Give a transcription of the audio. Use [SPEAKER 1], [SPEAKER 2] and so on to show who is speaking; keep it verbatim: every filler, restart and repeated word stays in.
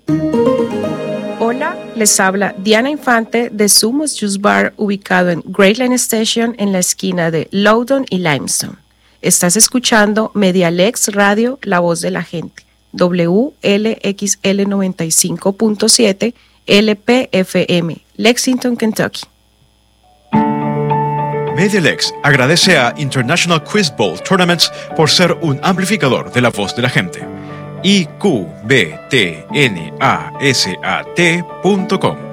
[SPEAKER 1] Hola, les habla Diana Infante de Sumos Juice Bar, ubicado en Great Line Station en la esquina de Loudoun y Limestone. Estás escuchando Medialex Radio, La Voz de la Gente, W L X L noventa y cinco punto siete L P F M, Lexington, Kentucky.
[SPEAKER 2] Medialex agradece a International Quiz Bowl Tournaments por ser un amplificador de La Voz de la Gente. I Q B T N A S A T punto com.